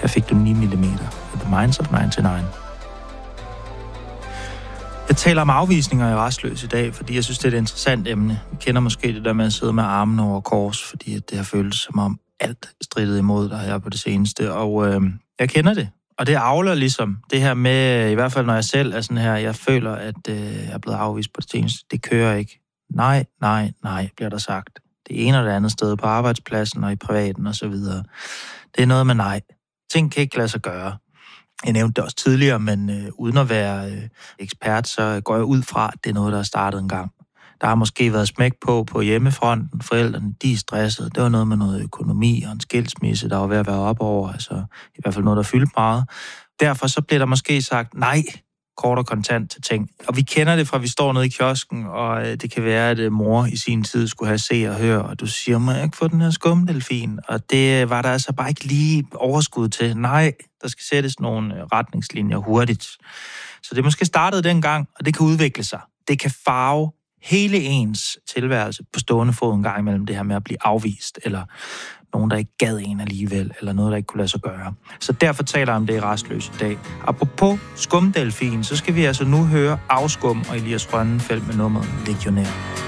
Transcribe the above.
Her fik du 9 mm af The Minds of 99. Jeg taler om afvisninger i Rastløs i dag, fordi jeg synes, det er et interessant emne. Vi kender måske det der med at sidde med armene over kors, fordi det har føltes som om alt strittede imod dig her på det seneste. Og jeg kender det. Og det avler ligesom det her med, i hvert fald når jeg selv er sådan her, jeg føler, at jeg er blevet afvist på det seneste. Det kører ikke. Nej, bliver der sagt. Det ene og det andet sted på arbejdspladsen og i privaten og så videre. Det er noget med nej. Ting kan ikke lade sig gøre. Jeg nævnte det også tidligere, men uden at være ekspert, så går jeg ud fra, at det er noget, der er startet en gang. Der har måske været smæk på hjemmefronten. Forældrene, de er stressede. Det var noget med noget økonomi og en skilsmisse, der var ved at være op over. Altså i hvert fald noget, der fyldte meget. Derfor så bliver der måske sagt nej, kort og kontant til ting. Og vi kender det fra, vi står nede i kiosken, og det kan være, at mor i sin tid skulle have se og høre, og du siger, må jeg ikke få den her skumdelfin? Og det var der altså bare ikke lige overskud til. Nej, der skal sættes nogle retningslinjer hurtigt. Så det måske startede dengang, og det kan udvikle sig. Det kan farve hele ens tilværelse på stående fod en gang imellem det her med at blive afvist, eller nogen, der ikke gad en alligevel, eller noget, der ikke kunne lade sig gøre. Så derfor taler jeg om det i Rastløs i dag. Apropos skumdelfin, så skal vi altså nu høre Afskum og Elias Rønnenfeldt med nummeret Legionær.